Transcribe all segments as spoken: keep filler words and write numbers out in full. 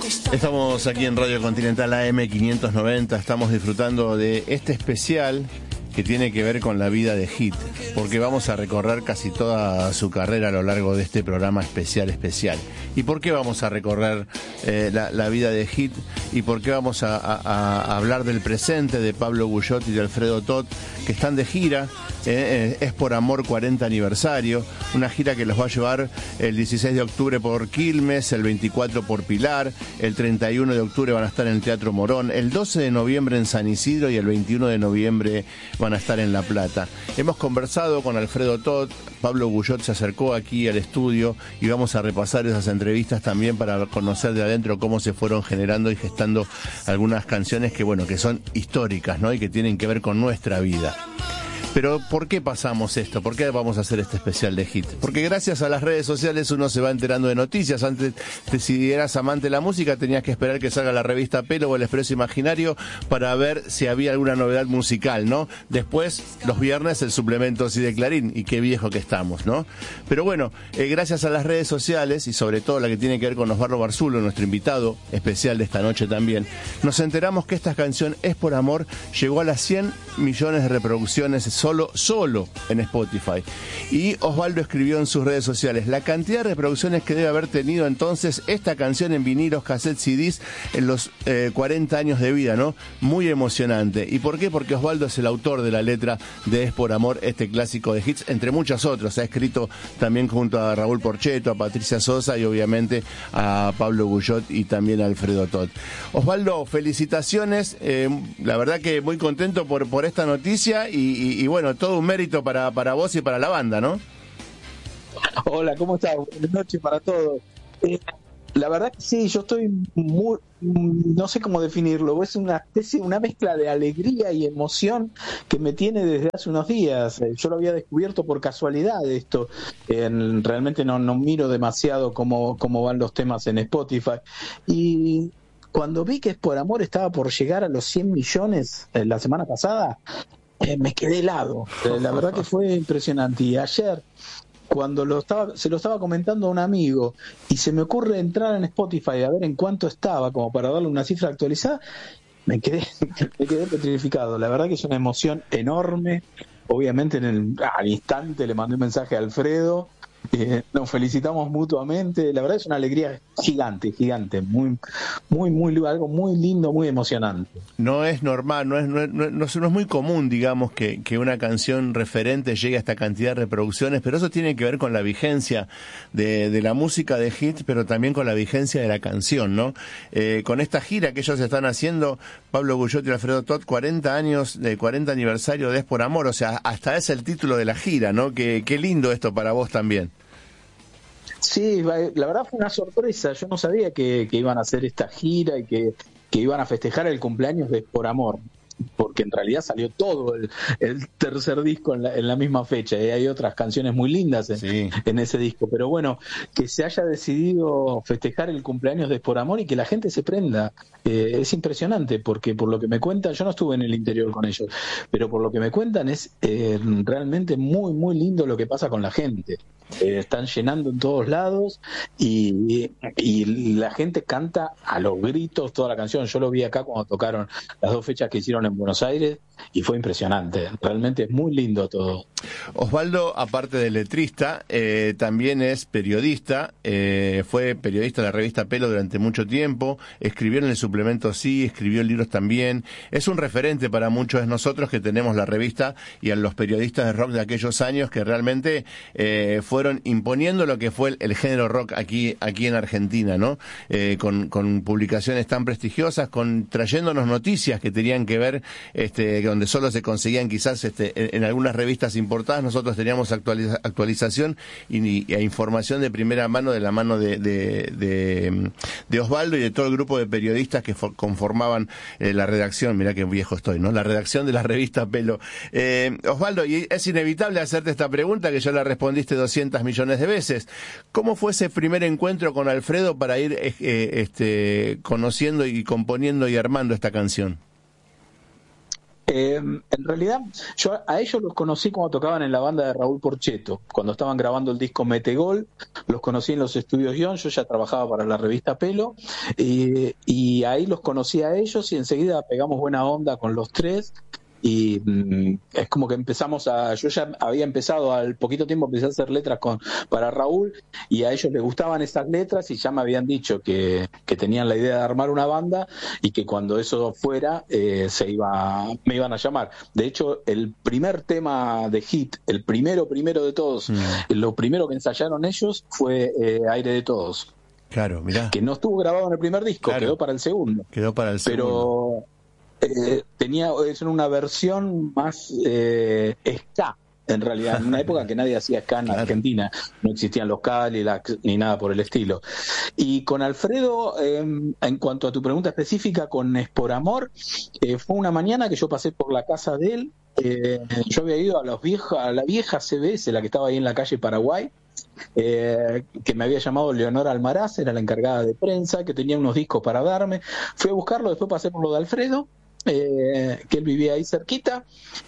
Estamos aquí en Radio Continental A M quinientos noventa, estamos disfrutando de este especial que tiene que ver con la vida de Hit, porque vamos a recorrer casi toda su carrera a lo largo de este programa especial especial. ¿Y por qué vamos a recorrer eh, la, la vida de Hit? ¿Y por qué vamos a, a, a hablar del presente de Pablo Guyot y de Alfredo Tot, que están de gira? Eh, es por amor cuarenta aniversario, una gira que los va a llevar el dieciséis de octubre por Quilmes, el veinticuatro por Pilar, el treinta y uno de octubre van a estar en el Teatro Morón, el doce de noviembre en San Isidro y el veintiuno de noviembre van a estar en La Plata. Hemos conversado con Alfredo Tot, Pablo Guyot se acercó aquí al estudio y vamos a repasar esas entrevistas también para conocer de adentro cómo se fueron generando y gestando algunas canciones que, bueno, que son históricas, ¿no? Y que tienen que ver con nuestra vida. Pero ¿por qué pasamos esto? ¿Por qué vamos a hacer este especial de Hit? Porque gracias a las redes sociales uno se va enterando de noticias. Antes, si eras amante de la música, tenías que esperar que salga la revista Pelo o el Expreso Imaginario para ver si había alguna novedad musical, ¿no? Después, los viernes, el suplemento Sí de Clarín. Y qué viejo que estamos, ¿no? Pero bueno, eh, gracias a las redes sociales y sobre todo la que tiene que ver con Osvaldo Barzulo, nuestro invitado especial de esta noche también, nos enteramos que esta canción Es por Amor llegó a las cien millones de reproducciones solo, solo en Spotify. Y Osvaldo escribió en sus redes sociales la cantidad de reproducciones que debe haber tenido entonces esta canción en vinilos, cassettes, C Ds en los eh, cuarenta años de vida, ¿no? Muy emocionante. ¿Y por qué? Porque Osvaldo es el autor de la letra de Es por Amor, este clásico de hits, entre muchos otros. Ha escrito también junto a Raúl Porcheto, a Patricia Sosa y obviamente a Pablo Guyot y también a Alfredo Tot. Osvaldo, felicitaciones. Eh, la verdad que muy contento por, por esta noticia y, y, y bueno, todo un mérito para, para vos y para la banda, ¿no? Hola, ¿cómo estás? Buenas noches para todos. Eh, la verdad que sí, yo estoy muy, no sé cómo definirlo, es una especie, una mezcla de alegría y emoción que me tiene desde hace unos días. Yo lo había descubierto por casualidad esto. Eh, realmente no, no miro demasiado cómo, cómo van los temas en Spotify. Y cuando vi que Es por Amor estaba por llegar a los cien millones eh, la semana pasada, Eh, me quedé helado. Eh, la verdad que fue impresionante. Y ayer, cuando lo estaba, se lo estaba comentando a un amigo y se me ocurre entrar en Spotify a ver en cuánto estaba, como para darle una cifra actualizada, me quedé, me quedé petrificado. La verdad que es una emoción enorme. Obviamente en el, al instante le mandé un mensaje a Alfredo. Eh, nos felicitamos mutuamente. La verdad es una alegría gigante, gigante, muy, muy, muy, algo muy lindo, muy emocionante. No es normal, no es, no es, no es, no es muy común, digamos, que, que una canción referente llegue a esta cantidad de reproducciones, pero eso tiene que ver con la vigencia de, de la música de hit, pero también con la vigencia de la canción, ¿no? Eh, con esta gira que ellos están haciendo, Pablo Guyot y Alfredo Tot, cuarenta años, de cuarenta aniversario de Es por Amor, o sea, hasta es el título de la gira, ¿no? Qué, qué lindo esto para vos también. Sí, la verdad fue una sorpresa. Yo no sabía que, que iban a hacer esta gira y que, que iban a festejar el cumpleaños de Por Amor, porque en realidad salió todo el, el tercer disco en la, en la misma fecha, y hay otras canciones muy lindas en, sí. en ese disco, pero bueno, que se haya decidido festejar el cumpleaños de Por Amor y que la gente se prenda, eh, es impresionante, porque por lo que me cuentan, yo no estuve en el interior con ellos, pero por lo que me cuentan es eh, realmente muy, muy lindo lo que pasa con la gente. Eh, están llenando en todos lados y, y la gente canta a los gritos toda la canción. Yo lo vi acá cuando tocaron las dos fechas que hicieron en Buenos Aires y fue impresionante. Realmente es muy lindo todo. Osvaldo, aparte de letrista, eh, también es periodista, eh, fue periodista de la revista Pelo durante mucho tiempo, escribió en el suplemento Sí, escribió libros también, es un referente para muchos de nosotros que tenemos la revista y a los periodistas de rock de aquellos años que realmente eh, fueron imponiendo lo que fue el, el género rock aquí, aquí en Argentina, ¿no? Eh, con, con publicaciones tan prestigiosas, con trayéndonos noticias que tenían que ver, este, donde solo se conseguían quizás este, en, en algunas revistas importantes. Nosotros teníamos actualiza, actualización y, y información de primera mano de la mano de, de, de, de Osvaldo y de todo el grupo de periodistas que for, conformaban eh, la redacción. Mirá qué viejo estoy, ¿no? La redacción de la revista Pelo. Eh, Osvaldo, y es inevitable hacerte esta pregunta que ya la respondiste doscientos millones de veces. ¿Cómo fue ese primer encuentro con Alfredo para ir eh, este, conociendo y componiendo y armando esta canción? Eh, en realidad, yo a ellos los conocí cuando tocaban en la banda de Raúl Porchetto, cuando estaban grabando el disco Metegol, los conocí en los estudios Guión, yo ya trabajaba para la revista Pelo, eh, y ahí los conocí a ellos y enseguida pegamos buena onda con los tres. Y mm, es como que empezamos a, yo ya había empezado al poquito tiempo, empecé a hacer letras con para Raúl, y a ellos les gustaban esas letras y ya me habían dicho que, que tenían la idea de armar una banda y que cuando eso fuera eh, se iba, me iban a llamar. De hecho, el primer tema de Hit, el primero primero de todos, mm. lo primero que ensayaron ellos fue eh, Aire de Todos. Claro, mirá. Que no estuvo grabado en el primer disco, claro. quedó para el segundo. Quedó para el segundo. Pero Eh, tenía es una versión más eh, ska, en realidad, en una época que nadie hacía ska en claro. Argentina, no existían los Cadillacs ni nada por el estilo. Y con Alfredo, eh, en cuanto a tu pregunta específica, con Es por Amor, eh, fue una mañana que yo pasé por la casa de él, eh, yo había ido a, los viejos, a la vieja C B S, la que estaba ahí en la calle Paraguay, Eh, que me había llamado Leonora Almaraz, era la encargada de prensa, que tenía unos discos para darme. Fui a buscarlo, después pasé por lo de Alfredo, eh, que él vivía ahí cerquita,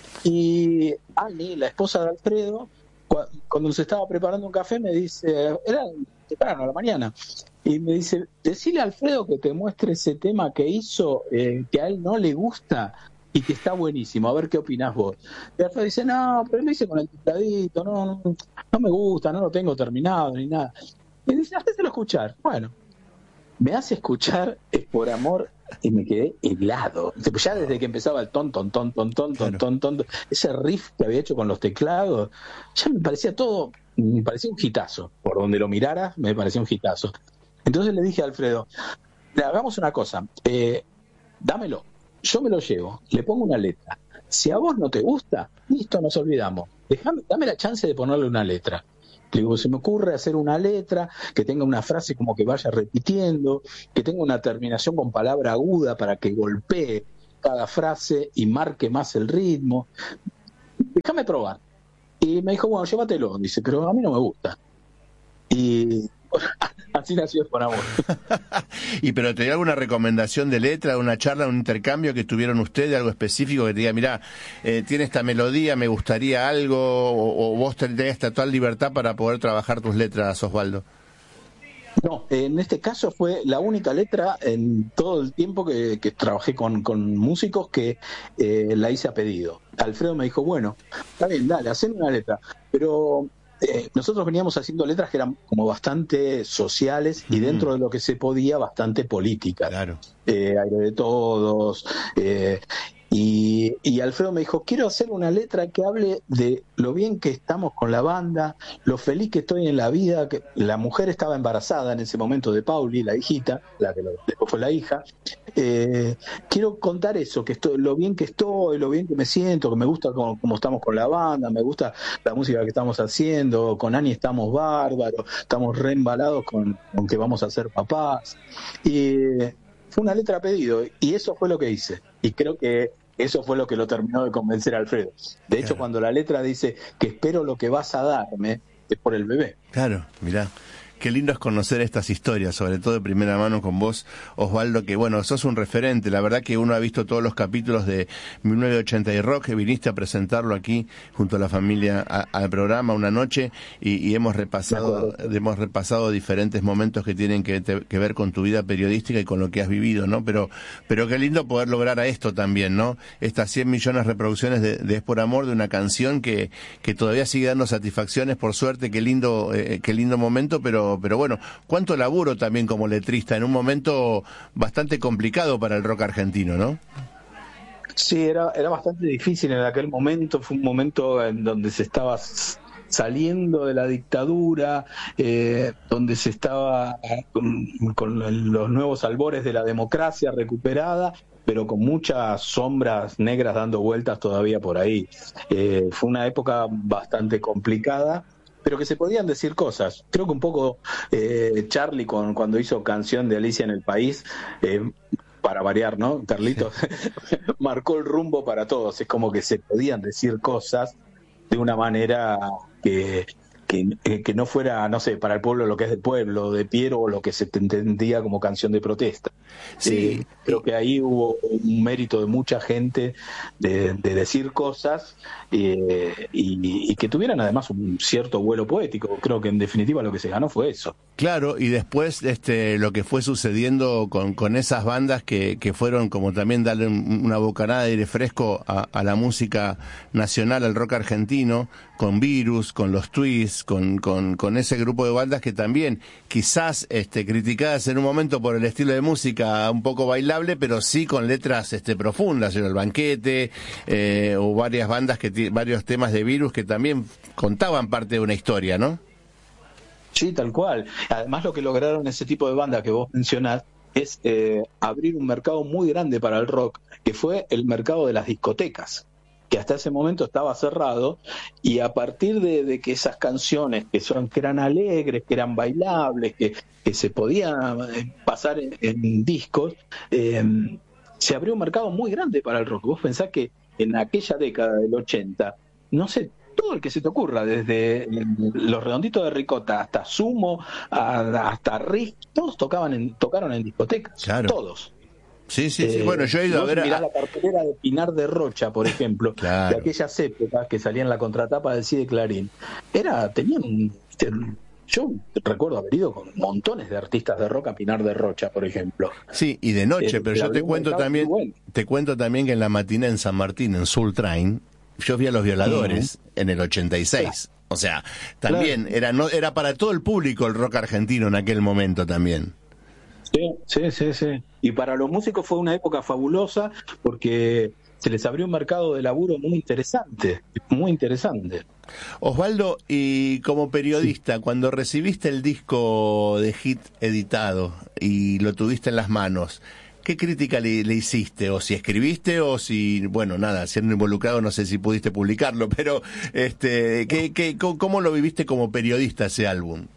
y Ani, la esposa de Alfredo, cu- cuando se estaba preparando un café, me dice, era temprano a la mañana, y me dice, decile a Alfredo que te muestre ese tema que hizo, eh, que a él no le gusta y que está buenísimo, a ver qué opinás vos. Y Alfredo dice, no, pero lo hice con el tecladito, no, no, no me gusta, no lo tengo terminado ni nada. Y dice, hacéselo escuchar. Bueno, me hace escuchar Es por Amor y me quedé helado. Ya desde que empezaba el ton, ton, ton, ton, ton, ton, ton, ton, ese riff que había hecho con los teclados, ya me parecía todo, me parecía un hitazo. Por donde lo mirara, me parecía un hitazo. Entonces le dije a Alfredo, hagamos una cosa, eh, dámelo. Yo me lo llevo, le pongo una letra. Si a vos no te gusta, listo, nos olvidamos. Dejame, dame la chance de ponerle una letra. Le digo, se me ocurre hacer una letra que tenga una frase como que vaya repitiendo, que tenga una terminación con palabra aguda para que golpee cada frase y marque más el ritmo. Déjame probar. Y me dijo, bueno, llévatelo. Dice, pero a mí no me gusta. Y así nació Es por Amor. ¿Y pero te dio alguna recomendación de letra, una charla, un intercambio que tuvieron ustedes, algo específico que te diga, mirá, eh, tiene esta melodía, me gustaría algo, o, o vos tenés esta total libertad para poder trabajar tus letras, Osvaldo? No, en este caso fue la única letra en todo el tiempo que, que trabajé con, con músicos que eh, la hice a pedido. Alfredo me dijo, bueno, está bien, dale, haceme una letra, pero Eh, nosotros veníamos haciendo letras que eran como bastante sociales y dentro de lo que se podía bastante políticas. Claro. Eh, Aire de Todos. Eh, y, y Alfredo me dijo, quiero hacer una letra que hable de lo bien que estamos con la banda, lo feliz que estoy en la vida. Que la mujer estaba embarazada en ese momento de Pauli, la hijita, la que lo, después fue la hija. Eh, quiero contar eso, que estoy, lo bien que estoy, lo bien que me siento, que me gusta cómo, cómo estamos con la banda, me gusta la música que estamos haciendo, con Ani estamos bárbaros, estamos re embalados con, con que vamos a ser papás. Y fue una letra a pedido, y eso fue lo que hice, y creo que eso fue lo que lo terminó de convencer a Alfredo. De hecho, claro. Cuando la letra dice que espero lo que vas a darme, es por el bebé. Claro, mirá. Qué lindo es conocer estas historias, sobre todo de primera mano con vos, Osvaldo, que bueno, sos un referente. La verdad que uno ha visto todos los capítulos de mil novecientos ochenta y Rock, que viniste a presentarlo aquí junto a la familia a, al programa una noche, y, y hemos repasado hemos repasado diferentes momentos que tienen que, te, que ver con tu vida periodística y con lo que has vivido, ¿no? Pero pero qué lindo poder lograr a esto también, ¿no? Estas cien millones de reproducciones de, de Es por Amor, de una canción que que todavía sigue dando satisfacciones, por suerte. Qué lindo eh, qué lindo momento, pero pero bueno, cuánto laburo también como letrista en un momento bastante complicado para el rock argentino, ¿no? Sí, era, era bastante difícil en aquel momento, fue un momento en donde se estaba saliendo de la dictadura, eh, donde se estaba con, con los nuevos albores de la democracia recuperada, pero con muchas sombras negras dando vueltas todavía por ahí. Eh, fue una época bastante complicada, pero que se podían decir cosas. Creo que un poco eh, Charlie con, cuando hizo Canción de Alicia en el País, eh, para variar, ¿no? Carlitos marcó el rumbo para todos. Es como que se podían decir cosas de una manera que, que, que no fuera, no sé, para el pueblo lo que es del pueblo, de Piero, o lo que se entendía como canción de protesta. Sí, eh, creo que ahí hubo un mérito de mucha gente de, de decir cosas eh, y, y que tuvieran además un cierto vuelo poético. Creo que en definitiva lo que se ganó fue eso. claro, y después este lo que fue sucediendo con, con esas bandas que, que fueron como también darle un, una bocanada de aire fresco a, a la música nacional, al rock argentino, con Virus, con los Twists, con, con, con ese grupo de bandas que también quizás este criticadas en un momento por el estilo de música un poco bailable, pero sí con letras este profundas, el Banquete, eh, o varias bandas que t- varios temas de Virus que también contaban parte de una historia, ¿no? Sí, tal cual. Además lo que lograron ese tipo de bandas que vos mencionás es eh, abrir un mercado muy grande para el rock, que fue el mercado de las discotecas, que hasta ese momento estaba cerrado, y a partir de, de que esas canciones que son que eran alegres, que eran bailables, que, que se podían pasar en, en discos, eh, se abrió un mercado muy grande para el rock. Vos pensás que en aquella década del ochenta, no sé, todo el que se te ocurra, desde Los Redonditos de Ricota hasta Sumo, a, hasta Riff, todos tocaban en, tocaron en discotecas, claro. Todos. Sí, sí, sí. Eh, Bueno, yo he ido a ver... Mirá A... la cartelera de Pinar de Rocha, por ejemplo, claro. de aquellas épocas que salía en la contratapa del C I D Clarín. Era, tenían un... Yo recuerdo haber ido con montones de artistas de rock a Pinar de Rocha, por ejemplo. Sí, y de noche, eh, pero yo te cuento también, bueno. te cuento también que en la matiné en San Martín, en Soul Train, yo vi a Los Violadores uh-huh. en el ochenta y seis. Claro. O sea, también claro. era no era para todo el público el rock argentino en aquel momento también. Sí, sí, sí, sí. Y para los músicos fue una época fabulosa porque se les abrió un mercado de laburo muy interesante, muy interesante. Osvaldo, y como periodista, sí. cuando recibiste el disco de Hit editado y lo tuviste en las manos, ¿qué crítica le, le hiciste? O si escribiste o si, bueno, nada, siendo involucrado no sé si pudiste publicarlo, pero este, ¿qué, qué, ¿cómo lo viviste como periodista ese álbum?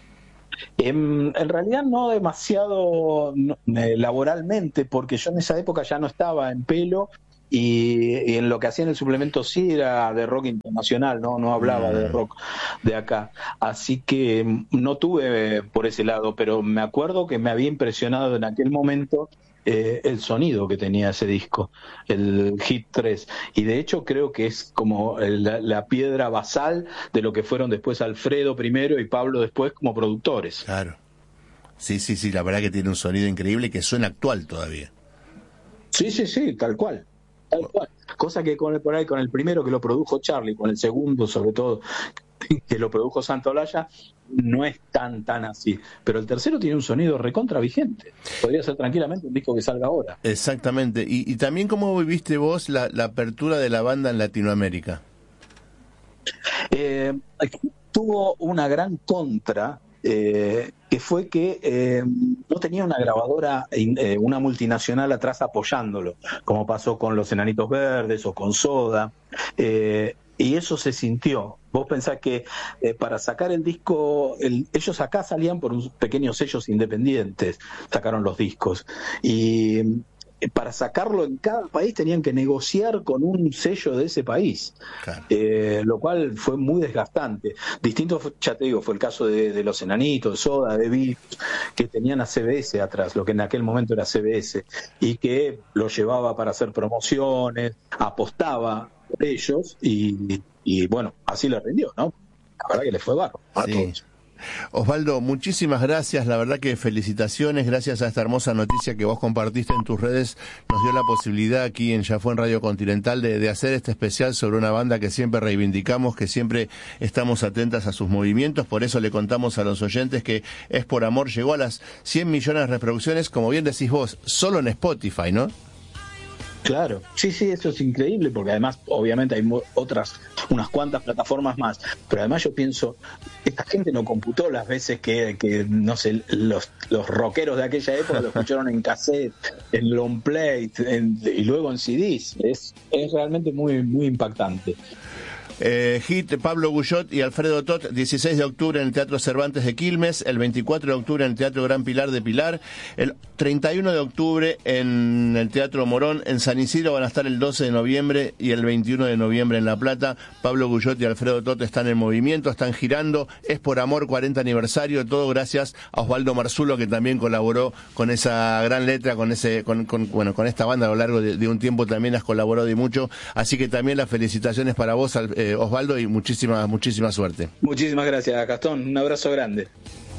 En, en realidad no demasiado no, eh, laboralmente, porque yo en esa época ya no estaba en Pelo y, y en lo que hacía en el suplemento sí era de rock internacional, no no hablaba mm. de rock de acá, así que no tuve por ese lado, pero me acuerdo que me había impresionado en aquel momento eh, el sonido que tenía ese disco, el Hit tres, y de hecho creo que es como la, la piedra basal de lo que fueron después Alfredo primero y Pablo después como productores. Claro, sí, sí, sí, la verdad que tiene un sonido increíble que suena actual todavía. Sí, sí, sí, tal cual. Tal cual. Cosa que con el, por ahí con el primero que lo produjo Charlie, con el segundo sobre todo que lo produjo Santolaya, no es tan tan así, pero el tercero tiene un sonido recontra vigente, podría ser tranquilamente un disco que salga ahora. Exactamente, y, y también cómo viviste vos la, la apertura de la banda en Latinoamérica. Eh, tuvo una gran contra, eh, que fue que eh, no tenía una grabadora, eh, una multinacional atrás apoyándolo, como pasó con Los Enanitos Verdes o con Soda, eh, y eso se sintió. Vos pensás que eh, para sacar el disco, el, ellos acá salían por unos pequeños sellos independientes, sacaron los discos, y eh, para sacarlo en cada país tenían que negociar con un sello de ese país, claro. eh, lo cual fue muy desgastante. Distinto, ya te digo, fue el caso de, de Los Enanitos, de Soda, de Virus, que tenían a C B S atrás, lo que en aquel momento era C B S, y que lo llevaba para hacer promociones, apostaba por ellos, y, y bueno, así le rindió, ¿no? La verdad que le fue barro a sí. todos. Osvaldo, muchísimas gracias, la verdad que felicitaciones, gracias a esta hermosa noticia que vos compartiste en tus redes, nos dio la posibilidad aquí en Ya Fue en Radio Continental de, de hacer este especial sobre una banda que siempre reivindicamos, que siempre estamos atentas a sus movimientos, por eso le contamos a los oyentes que Es por Amor llegó a las cien millones de reproducciones, como bien decís vos, solo en Spotify, ¿no? Claro, sí, sí, eso es increíble, porque además obviamente hay otras, unas cuantas plataformas más, pero además yo pienso, esta gente no computó las veces que, que no sé, los, los rockeros de aquella época lo escucharon en cassette, en long play, en, y luego en C Ds, es, es realmente muy, muy impactante. Eh, Hit, Pablo Guyot y Alfredo Tot, dieciséis de octubre en el Teatro Cervantes de Quilmes, el veinticuatro de octubre en el Teatro Gran Pilar de Pilar, el treinta y uno de octubre en el Teatro Morón, en San Isidro van a estar el doce de noviembre y el veintiuno de noviembre en La Plata. Pablo Guyot y Alfredo Tot están en movimiento, están girando, es por amor, cuarenta aniversario, todo gracias a Osvaldo Marzulo, que también colaboró con esa gran letra, con ese, con, con bueno, con esta banda a lo largo de, de un tiempo también has colaborado y mucho, así que también las felicitaciones para vos, eh, Osvaldo, y muchísima, muchísima suerte. Muchísimas gracias, Gastón, un abrazo grande.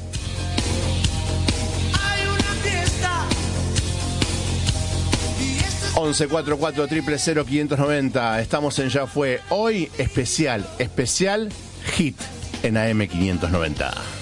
once cuarenta y cuatro, cero cero cero, quinientos noventa, estamos en Ya Fue. Hoy especial, especial Hit en A M quinientos noventa.